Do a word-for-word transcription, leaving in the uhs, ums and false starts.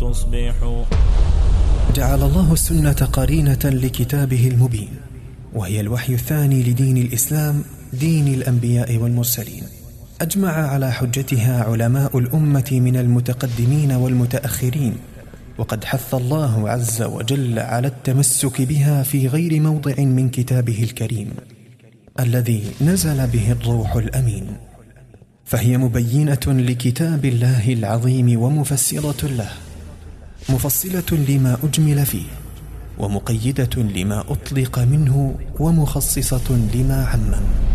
تصبح. جعل الله السنة قرينة لكتابه المبين، وهي الوحي الثاني لدين الإسلام، دين الأنبياء والمرسلين. أجمع على حجتها علماء الأمة من المتقدمين والمتأخرين، وقد حث الله عز وجل على التمسك بها في غير موضع من كتابه الكريم الذي نزل به الروح الأمين، فهي مبينة لكتاب الله العظيم ومفسرة له، مفصلة لما أجمل فيه، ومقيدة لما أطلق منه، ومخصصة لما عمم.